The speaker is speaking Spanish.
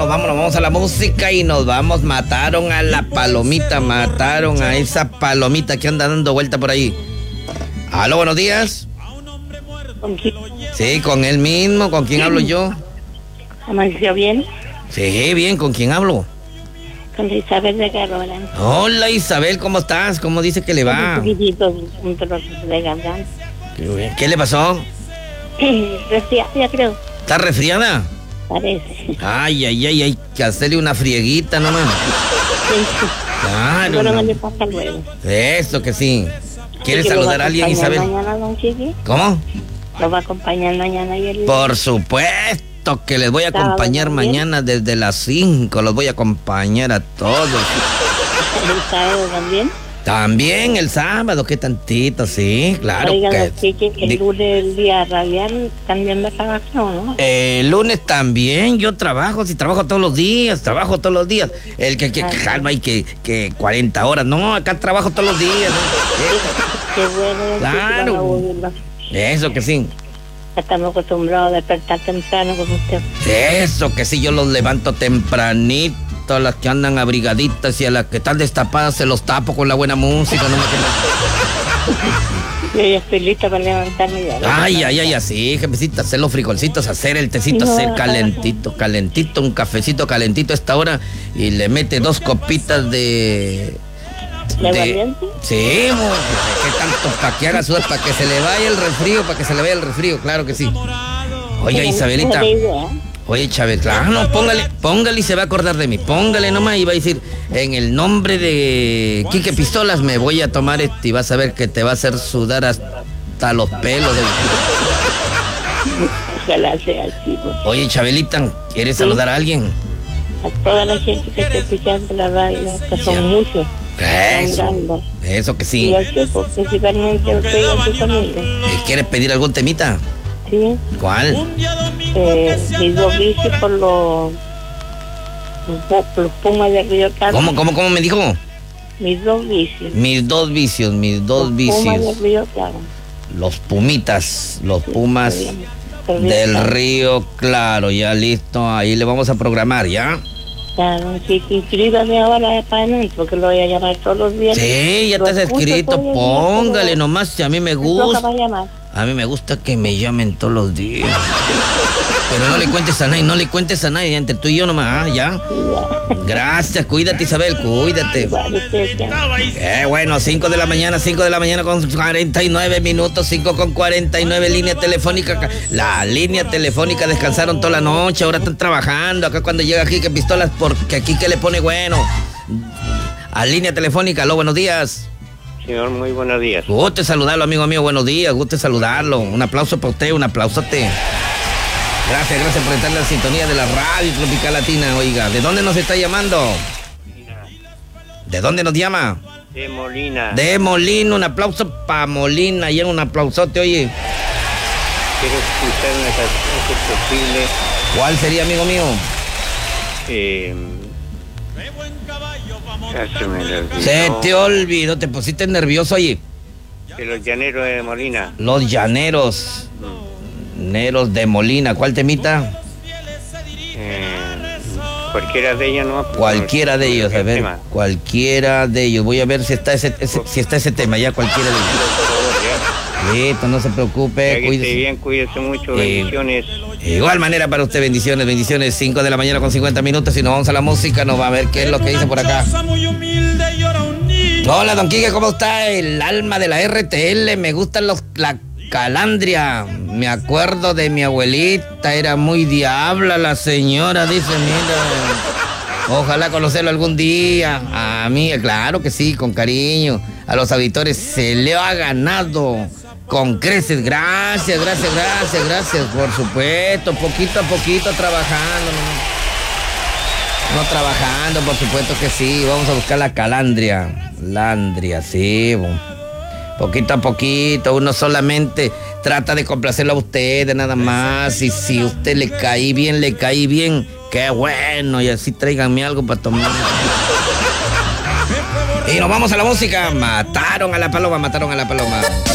vamos a la música y nos vamos. Mataron a la palomita, mataron a esa palomita que anda dando vuelta por ahí. Aló, buenos días. ¿Con quién? Sí, con él mismo. ¿Con quién hablo yo? ¿Amaneció bien? Sí, bien. ¿Con quién hablo? Con Isabel de Carola. Hola, Isabel, ¿cómo estás? ¿Cómo dice que le va? Un poquitito, un dolor de garganta. ¿Qué le pasó? Resfriada, creo. ¿Está resfriada? Parece. Ay, hay que hacerle una frieguita nomás. Sí. Claro. Bueno, No. no le pasa luego. Eso que sí. ¿Quieres ¿Y que saludar a alguien, Isabel? mañana, don Chiqui? ¿Cómo? ¿Lo va a acompañar mañana y el... Por supuesto que les voy a acompañar ¿Sábado también? mañana desde las 5. Los voy a acompañar a todos. el sábado también? También el sábado, qué tantito, sí, claro. Oiga, que, don Chiqui, el lunes, el día radial, también me trabaja, ¿no? el lunes también yo trabajo, si trabajo todos los días, El que calma y que 40 horas, no, acá trabajo todos los días. ¿no? Qué bueno, don Chiqui, Claro. van a oírlo. Eso que sí. Estamos acostumbrados a despertar temprano con usted. Eso que sí, yo los levanto tempranito, a las que andan abrigaditas y a las que están destapadas se los tapo con la buena música. No me... Yo ya estoy lista para levantarme ya. Ay, así, jefecita, hacer los frijolcitos, hacer el tecito, hacer calentito, un cafecito calentito a esta hora y le mete 2 copitas de... ¿De aguardiente? Sí, que tanto para que haga sudar, para que se le vaya el resfrío, claro que sí. Oiga, Isabelita. Oye, Chávez, claro, no, póngale y se va a acordar de mí. Póngale nomás y va a decir, en el nombre de Quique Pistolas me voy a tomar y vas a ver que te va a hacer sudar hasta los pelos. Ojalá sea así. Pues. Oye, Chabelita, ¿quieres saludar a alguien? A toda la gente que está escuchando la radio, que son muchos. Eso que Y sí. así, pues, principalmente a usted y a su familia. ¿Quieres pedir algún temita? Sí. ¿Cuál? Mis 2 bicis por los Pumas de Río Carmen. ¿Cómo me dijo? Mis 2 bicis. Mis dos vicios. Pumas de Río Claro. Los pumitas, los pumas del Río Claro, ya listo, ahí le vamos a programar, ¿ya? Claro, sí, inscríbame ahora para adelante, porque lo voy a llamar todos los días. Sí, ya Lo estás escucho escrito, todos los días, póngale pero nomás, si a mí me me toca gusta. para llamar. A mí me gusta que me llamen todos los días. Pero no le cuentes a nadie, entre tú y yo nomás, ¿ya? Gracias, cuídate, Isabel, cuídate. Igual, usted ya. Bueno, 5 de la mañana con 49 minutos, 5 con 49, línea telefónica. La línea telefónica descansaron toda la noche, ahora están trabajando. Acá cuando llega Quique Pistolas, porque aquí que le pone bueno. A línea telefónica, aló, buenos días. Señor, muy buenos días. Guste saludarlo, amigo mío, buenos días, guste saludarlo. Un aplauso para usted, un aplausote. Gracias por estar en la sintonía de la Radio Tropical Latina. Oiga, ¿de dónde nos está llamando? ¿De dónde nos llama? De Molina. De Molina, un aplauso para Molina y un aplausote, oye. Quiero escuchar una canción si es posible. ¿Cuál sería, amigo mío? Ya se me olvidó. Se te olvidó, te pusiste nervioso, oye. De los llaneros de Molina. Los llaneros. Llaneros de Molina, ¿cuál temita? Cualquiera de ellos, ¿no? Cualquiera de ellos, a ver, tema. cualquiera de ellos. Voy a ver si está ese tema, ya cualquiera de ellos. Listo, no se preocupe, Ya que esté bien, cuídese mucho, bendiciones. De igual manera para usted, bendiciones, 5 de la mañana con 50 minutos y nos vamos a la música, nos va a ver qué es lo que dice por acá. Hola, don Quique, ¿cómo está? El alma de la RTL, me gustan la calandria, me acuerdo de mi abuelita, era muy diabla la señora, dice, mira, ojalá conocerlo algún día, a mí, claro que sí, con cariño, a los auditores se le ha ganado con creces, gracias, por supuesto, poquito a poquito trabajando, no trabajando, por supuesto que sí, vamos a buscar la calandria, sí, poquito a poquito, uno solamente trata de complacerlo a ustedes nada más, y si usted le caí bien, qué bueno, y así tráiganme algo para tomar. Y nos vamos a la música, mataron a la paloma.